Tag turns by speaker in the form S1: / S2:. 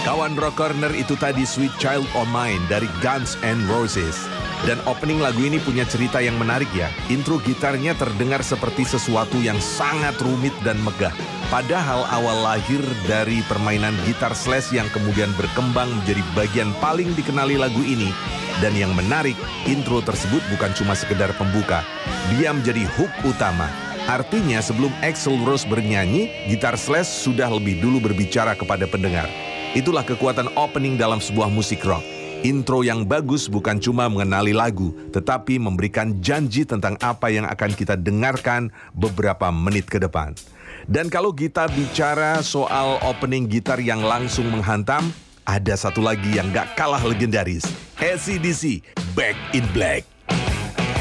S1: Kawan Rock Corner, itu tadi Sweet Child O' Mine dari Guns N' Roses. Dan opening lagu ini punya cerita yang menarik ya. Intro gitarnya terdengar seperti sesuatu yang sangat rumit dan megah. Padahal awal lahir dari permainan gitar slash yang kemudian berkembang menjadi bagian paling dikenali lagu ini. Dan yang menarik, intro tersebut bukan cuma sekedar pembuka. Dia menjadi hook utama. Artinya sebelum Axl Rose bernyanyi, gitar slash sudah lebih dulu berbicara kepada pendengar. Itulah kekuatan opening dalam sebuah musik rock. Intro yang bagus bukan cuma mengenali lagu, tetapi memberikan janji tentang apa yang akan kita dengarkan beberapa menit ke depan. Dan kalau kita bicara soal opening gitar yang langsung menghantam, ada satu lagi yang gak kalah legendaris. AC/DC, Back in Black.